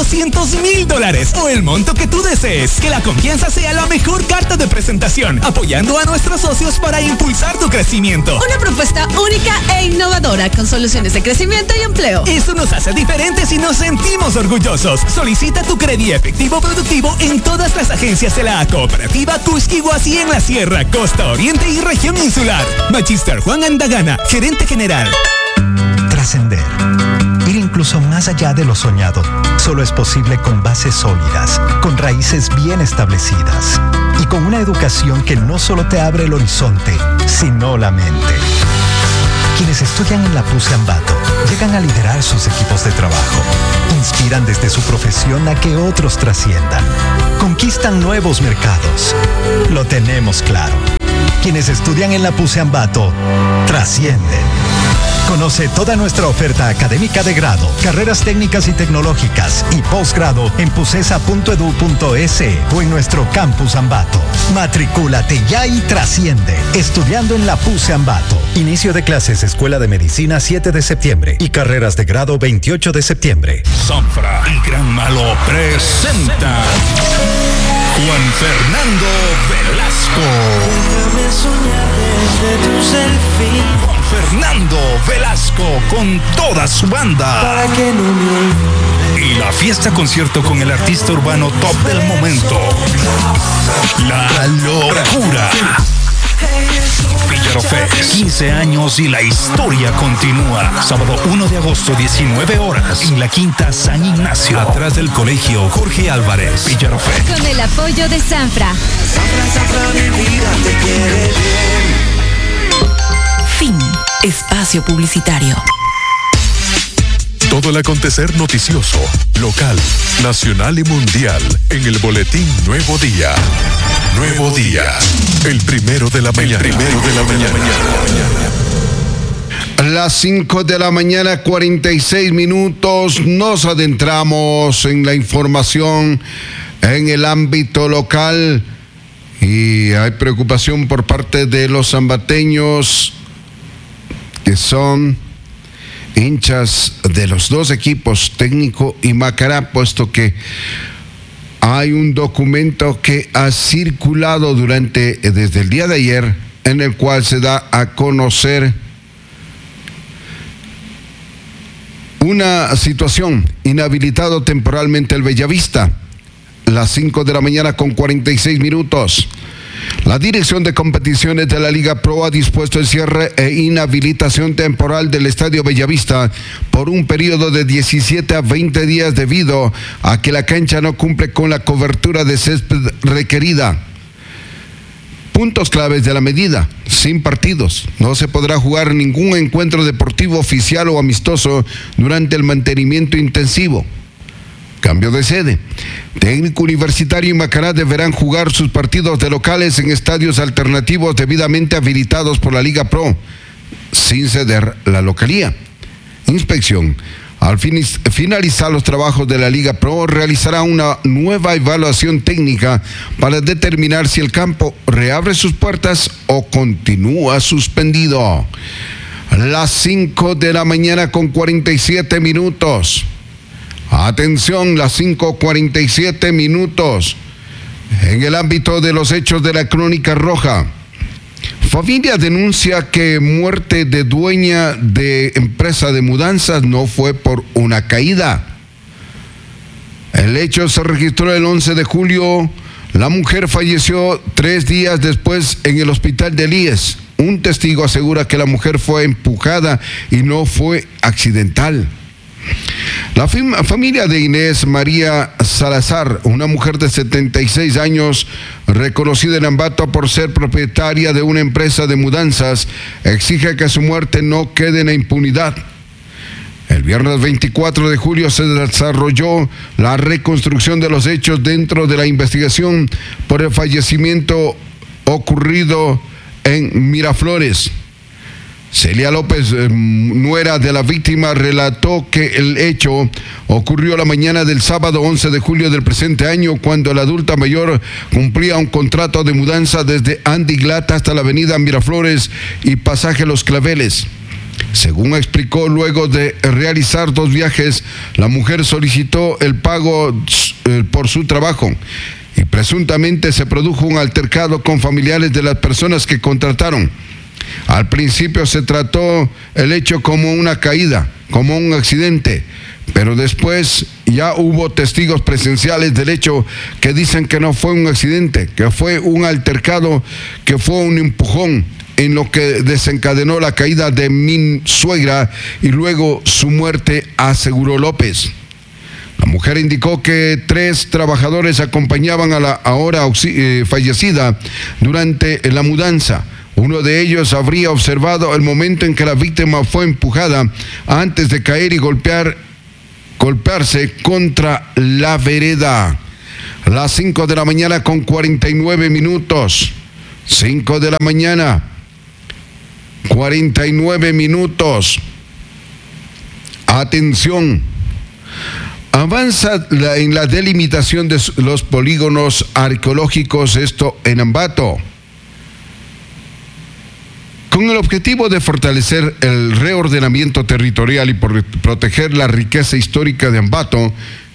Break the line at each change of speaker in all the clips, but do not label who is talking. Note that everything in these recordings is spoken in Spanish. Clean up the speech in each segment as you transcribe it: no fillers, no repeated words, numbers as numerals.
$200,000 o el monto que tú desees. Que la confianza sea la mejor carta de presentación, apoyando a nuestros socios para impulsar tu crecimiento.
Una propuesta única e innovadora con soluciones de crecimiento y empleo.
Eso nos hace diferentes y nos sentimos orgullosos. Solicita tu crédito efectivo productivo en todas las agencias de la Cooperativa Cusquiguasí en la Sierra, Costa Oriente y Región Insular. Magister Juan Andagana, gerente general.
Trascender. Ir incluso más allá de lo soñado solo es posible con bases sólidas, con raíces bien establecidas y con una educación que no solo te abre el horizonte, sino la mente. Quienes estudian en la PUCE Ambato llegan a liderar sus equipos de trabajo, inspiran desde su profesión a que otros trasciendan, conquistan nuevos mercados. Lo tenemos claro. Quienes estudian en la PUCE Ambato trascienden. Conoce toda nuestra oferta académica de grado, carreras técnicas y tecnológicas y posgrado en pucesa.edu.es o en nuestro campus Ambato. Matricúlate ya y trasciende. Estudiando en la PUCE Ambato. Inicio de clases Escuela de Medicina 7 de septiembre y carreras de grado 28 de septiembre.
Sanfra y Gran Malo presenta Juan Fernando Velasco.
Déjame soñar desde tu selfie.
Juan Fernando Velasco con toda su banda.
Para que no me olvide.
Y la fiesta concierto con el artista urbano top del momento. La locura. Píllaro Fest, 15 años y la historia continúa. Sábado 1 de agosto, 19 horas, en la Quinta San Ignacio, atrás del colegio Jorge Álvarez. Píllaro Fest.
Con el apoyo de Sanfra.
Sanfra, mi vida te quiere bien.
Fin. Espacio publicitario.
Todo el acontecer noticioso, local, nacional y mundial en el boletín Nuevo Día. Nuevo Día, el primero de la mañana.
Las 5 de la mañana, 46 minutos, nos adentramos en la información en el ámbito local y hay preocupación por parte de los ambateños que son hinchas de los dos equipos, Técnico y Macará, puesto que hay un documento que ha circulado desde el día de ayer, en el cual se da a conocer una situación: inhabilitado temporalmente el Bellavista. Las 5 de la mañana con 46 minutos. La Dirección de Competiciones de la Liga Pro ha dispuesto el cierre e inhabilitación temporal del Estadio Bellavista por un periodo de 17 a 20 días debido a que la cancha no cumple con la cobertura de césped requerida. Puntos claves de la medida: sin partidos. No se podrá jugar ningún encuentro deportivo oficial o amistoso durante el mantenimiento intensivo. Cambio de sede. Técnico Universitario y Macará deberán jugar sus partidos de locales en estadios alternativos debidamente habilitados por la Liga Pro, sin ceder la localía. Inspección. Al finalizar los trabajos de la Liga Pro, realizará una nueva evaluación técnica para determinar si el campo reabre sus puertas o continúa suspendido. Las 5 de la mañana con 47 minutos. Atención, las 5:47 minutos. En el ámbito de los hechos de la Crónica Roja, familia denuncia que muerte de dueña de empresa de mudanzas no fue por una caída. El hecho se registró el 11 de julio. La mujer falleció 3 días después en el hospital de Elías. Un testigo asegura que la mujer fue empujada y no fue accidental. La familia de Inés María Salazar, una mujer de 76 años, reconocida en Ambato por ser propietaria de una empresa de mudanzas, exige que su muerte no quede en la impunidad. El viernes 24 de julio se desarrolló la reconstrucción de los hechos dentro de la investigación por el fallecimiento ocurrido en Miraflores. Celia López, nuera de la víctima, relató que el hecho ocurrió la mañana del sábado 11 de julio del presente año, cuando la adulta mayor cumplía un contrato de mudanza desde Andy Glata hasta la avenida Miraflores y pasaje Los Claveles. Según explicó, luego de realizar 2 viajes, la mujer solicitó el pago por su trabajo y presuntamente se produjo un altercado con familiares de las personas que contrataron. Al principio se trató el hecho como una caída, como un accidente, pero después ya hubo testigos presenciales del hecho que dicen que no fue un accidente, que fue un altercado, que fue un empujón en lo que desencadenó la caída de mi suegra y luego su muerte, aseguró López. La mujer indicó que 3 trabajadores acompañaban a la ahora fallecida durante la mudanza. Uno de ellos habría observado el momento en que la víctima fue empujada antes de caer y golpearse contra la vereda. Las 5 de la mañana con 49 minutos. 5 de la mañana, 49 minutos. Atención. Avanza en la delimitación de los polígonos arqueológicos, esto en Ambato. Con el objetivo de fortalecer el reordenamiento territorial y proteger la riqueza histórica de Ambato,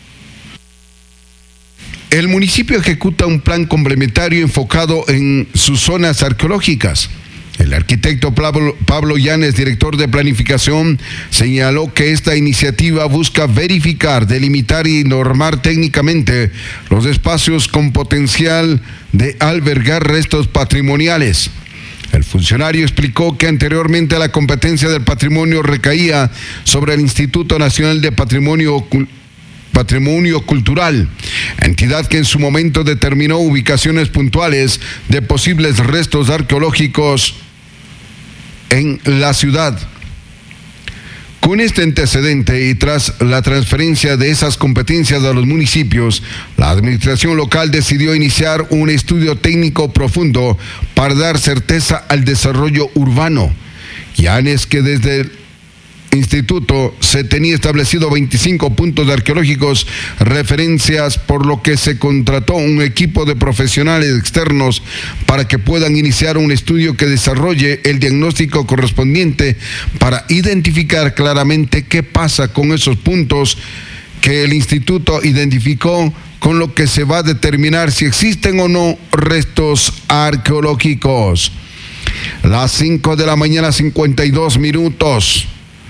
el municipio ejecuta un plan complementario enfocado en sus zonas arqueológicas. El arquitecto Pablo Llanes, director de planificación, señaló que esta iniciativa busca verificar, delimitar y normar técnicamente los espacios con potencial de albergar restos patrimoniales. El funcionario explicó que anteriormente la competencia del patrimonio recaía sobre el Instituto Nacional de Patrimonio Cultural, entidad que en su momento determinó ubicaciones puntuales de posibles restos arqueológicos en la ciudad. Con este antecedente y tras la transferencia de esas competencias a los municipios, la administración local decidió iniciar un estudio técnico profundo para dar certeza al desarrollo urbano. Llanes, que desde el instituto se tenía establecido 25 puntos arqueológicos referencias, por lo que se contrató un equipo de profesionales externos para que puedan iniciar un estudio que desarrolle el diagnóstico correspondiente para identificar claramente qué pasa con esos puntos que el instituto identificó, con lo que se va a determinar si existen o no restos arqueológicos. Las 5 de la mañana 52 minutos.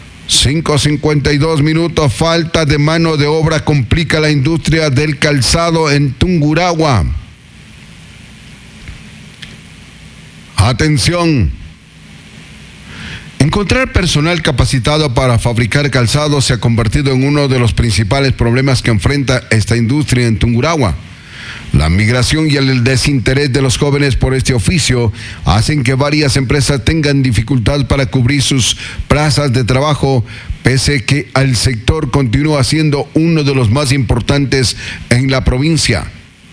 5:52 minutos. Falta de mano de obra complica la industria del calzado en Tungurahua. Atención. Encontrar personal capacitado para fabricar calzado se ha convertido en uno de los principales problemas que enfrenta esta industria en Tungurahua. La migración y el desinterés de los jóvenes por este oficio hacen que varias empresas tengan dificultad para cubrir sus plazas de trabajo, pese que el sector continúa siendo uno de los más importantes en la provincia.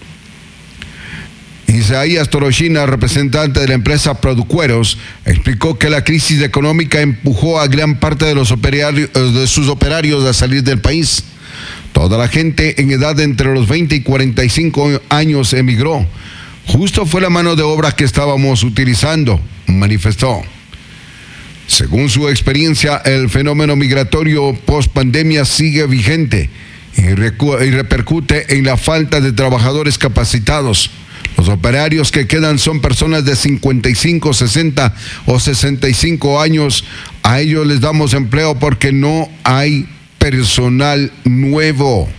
Isaías Toroshina, representante de la empresa Producueros, explicó que la crisis económica empujó a gran parte de sus operarios a salir del país. Toda la gente en edad entre los 20 y 45 años emigró. Justo fue la mano de obra que estábamos utilizando, manifestó. Según su experiencia, el fenómeno migratorio post-pandemia sigue vigente y repercute en la falta de trabajadores capacitados. Los operarios que quedan son personas de 55, 60 o 65 años. A ellos les damos empleo porque no hay personal nuevo.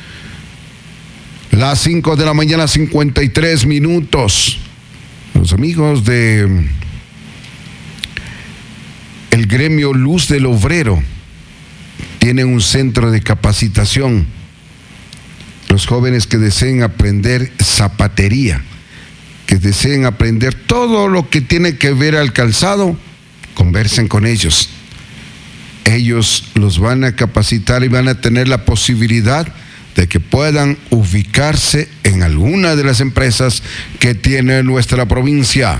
Las 5 de la mañana 53 minutos. Los amigos de el gremio Luz del Obrero tienen un centro de capacitación. Los jóvenes que deseen aprender zapatería, que deseen aprender todo lo que tiene que ver al calzado, conversen con ellos. Ellos los van a capacitar y van a tener la posibilidad de que puedan ubicarse en alguna de las empresas que tiene nuestra provincia.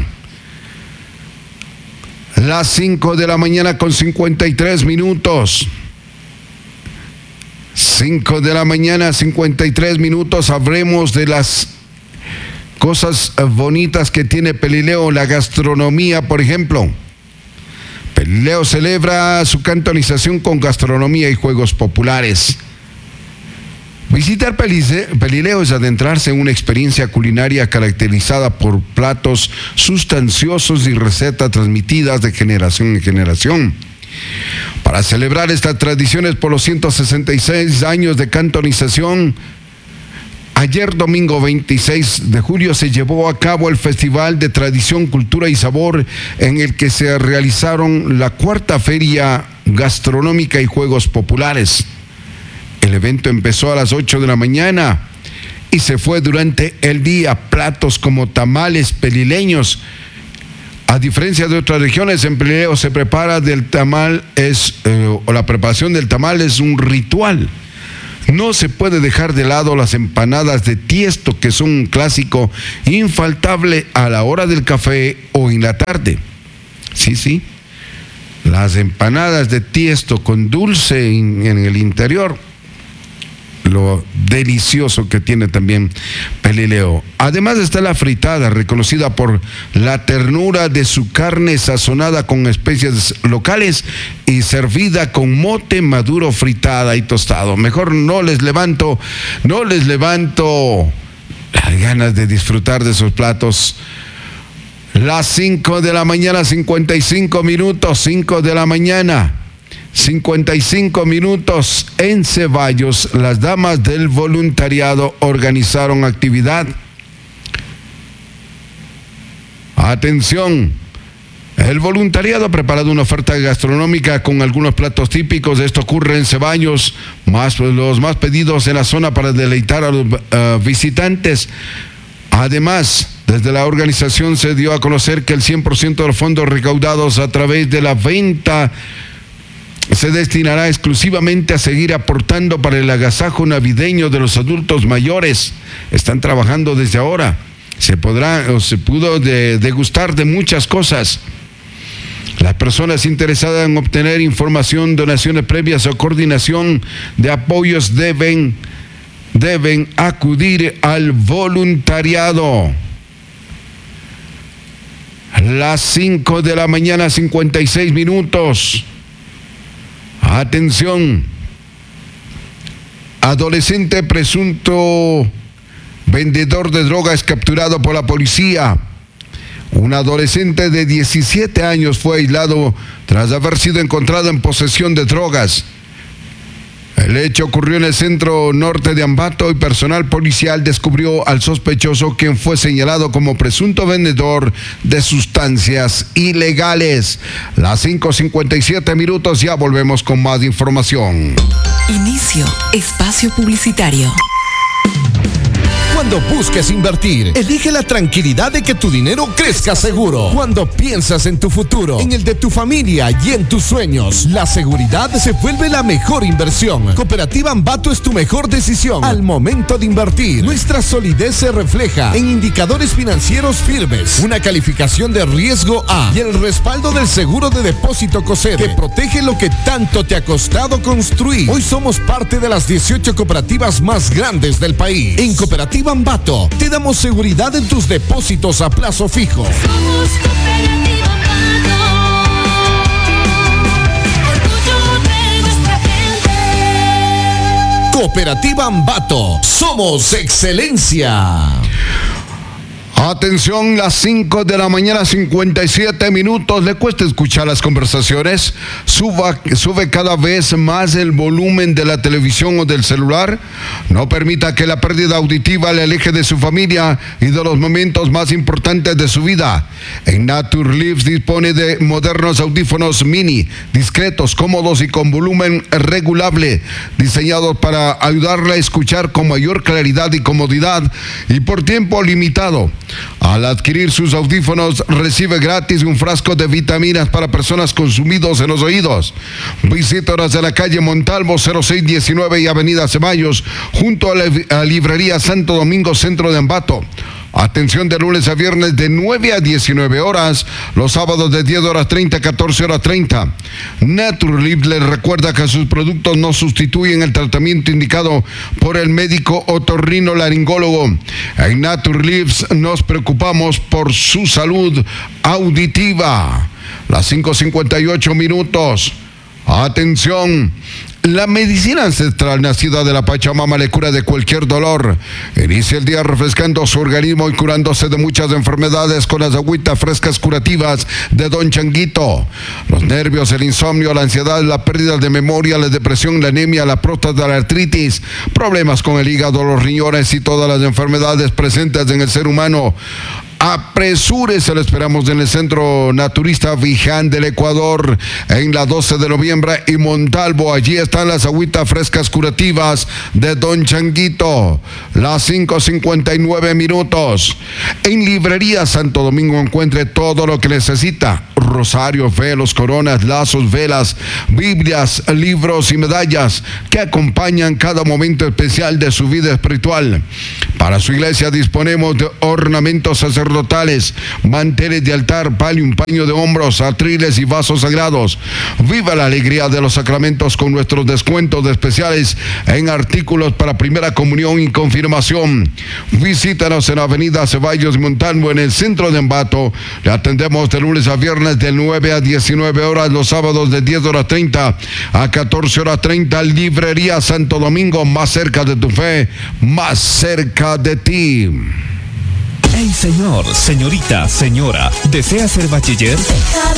Las 5 de la mañana con 53 minutos. 5 de la mañana 53 minutos. Hablemos de las cosas bonitas que tiene Pelileo, la gastronomía, por ejemplo. Pelileo celebra su cantonización con gastronomía y juegos populares. Visitar Pelileo es adentrarse en una experiencia culinaria caracterizada por platos sustanciosos y recetas transmitidas de generación en generación. Para celebrar estas tradiciones por los 166 años de cantonización, ayer domingo 26 de julio se llevó a cabo el Festival de Tradición, Cultura y Sabor, en el que se realizaron la 4ª Feria Gastronómica y Juegos Populares. El evento empezó a las 8 de la mañana y se fue durante el día. Platos como tamales pelileños. A diferencia de otras regiones, en Pelileo se prepara del tamal, o la preparación del tamal es un ritual. No se puede dejar de lado las empanadas de tiesto, que son un clásico infaltable a la hora del café o en la tarde. Sí. Las empanadas de tiesto con dulce en el interior. Lo delicioso que tiene también Pelileo. Además está la fritada, reconocida por la ternura de su carne sazonada con especias locales y servida con mote maduro, fritada y tostado. Mejor no les levanto las ganas de disfrutar de esos platos. Las 5 de la mañana, 55 minutos, 5 de la mañana. 55 minutos en Ceballos, las damas del voluntariado organizaron actividad. Atención, el voluntariado ha preparado una oferta gastronómica con algunos platos típicos. Esto ocurre en Ceballos, los más pedidos en la zona para deleitar a los visitantes. Además, desde la organización se dio a conocer que el 100% de los fondos recaudados a través de la venta se destinará exclusivamente a seguir aportando para el agasajo navideño de los adultos mayores. Están trabajando desde ahora. Se pudo degustar de muchas cosas. Las personas interesadas en obtener información, donaciones previas o coordinación de apoyos deben acudir al voluntariado. Las 5 de la mañana, 56 minutos. Atención, adolescente presunto vendedor de drogas capturado por la policía. Un adolescente de 17 años fue aislado tras haber sido encontrado en posesión de drogas. El hecho ocurrió en el centro norte de Ambato y personal policial descubrió al sospechoso, quien fue señalado como presunto vendedor de sustancias ilegales. Las 5:57 minutos, ya volvemos con más información.
Inicio espacio publicitario.
Cuando busques invertir, elige la tranquilidad de que tu dinero crezca seguro. Cuando piensas en tu futuro, en el de tu familia y en tus sueños, la seguridad se vuelve la mejor inversión. Cooperativa Ambato es tu mejor decisión al momento de invertir. Nuestra solidez se refleja en indicadores financieros firmes, una calificación de riesgo A y el respaldo del seguro de depósito COSEDE, que protege lo que tanto te ha costado construir. Hoy somos parte de las 18 cooperativas más grandes del país. En Cooperativa Ambato te damos seguridad en tus depósitos a plazo fijo.
Somos Cooperativa Ambato, orgullo de nuestra gente.
Cooperativa Ambato, somos excelencia.
Atención, las 5 de la mañana, 57 minutos. ¿Le cuesta escuchar las conversaciones? Sube cada vez más el volumen de la televisión o del celular. No permita que la pérdida auditiva le aleje de su familia y de los momentos más importantes de su vida. En Naturlives dispone de modernos audífonos mini, discretos, cómodos y con volumen regulable, diseñados para ayudarle a escuchar con mayor claridad y comodidad y por tiempo limitado. Al adquirir sus audífonos, recibe gratis un frasco de vitaminas para personas con zumbidos en los oídos. Visítanos en la calle Montalvo 0619 y Avenida Ceballos, junto a la librería Santo Domingo, centro de Ambato. Atención, de lunes a viernes de 9 a 19 horas, los sábados de 10 horas 30 a 14 horas 30. Naturlib les recuerda que sus productos no sustituyen el tratamiento indicado por el médico otorrinolaringólogo. En Naturlib nos preocupamos por su salud auditiva. Las 5:58 minutos. Atención. La medicina ancestral nacida de la Pachamama le cura de cualquier dolor. Inicia el día refrescando su organismo y curándose de muchas enfermedades con las agüitas frescas curativas de Don Changuito. Los nervios, el insomnio, la ansiedad, la pérdida de memoria, la depresión, la anemia, la próstata, la artritis, problemas con el hígado, los riñones y todas las enfermedades presentes en el ser humano. Apresúrese, lo esperamos en el Centro Naturista Viján del Ecuador, en la 12 de noviembre y Montalvo. Allí están las agüitas frescas curativas de Don Changuito. Las 5:59 minutos. En Librería Santo Domingo encuentre todo lo que necesita: rosarios, velos, coronas, lazos, velas, Biblias, libros y medallas que acompañan cada momento especial de su vida espiritual. Para su iglesia disponemos de ornamentos sacerdotales, manteles de altar, palio, un paño de hombros, atriles y vasos sagrados. Viva la alegría de los sacramentos con nuestros descuentos especiales en artículos para primera comunión y confirmación. Visítanos en Avenida Ceballos Montalvo, en el centro de Ambato. Le atendemos de lunes a viernes de 9 a 19 horas, los sábados de 10 horas 30 a 14 horas 30. Librería Santo Domingo, más cerca de tu fe, más cerca de ti.
Hey, señor, señorita, señora, ¿desea ser bachiller?